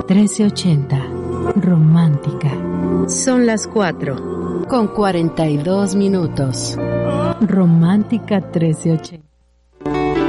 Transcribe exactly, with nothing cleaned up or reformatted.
trece ochenta. Romántica. Son las cuatro. Con cuarenta y dos minutos. Romántica trece ochenta.